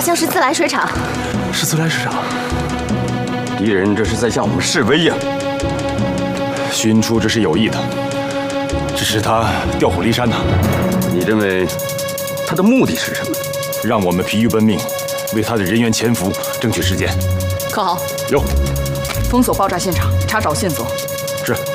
像是自来水厂。 是自来水厂。 敌人这是在向我们示威呀！ 徐云初这是有意的，只是他调虎离山呐。 你认为他的目的是什么？ 让我们疲于奔命，为他的人员潜伏争取时间。 可好？ 有。 封锁爆炸现场，查找线索。 是。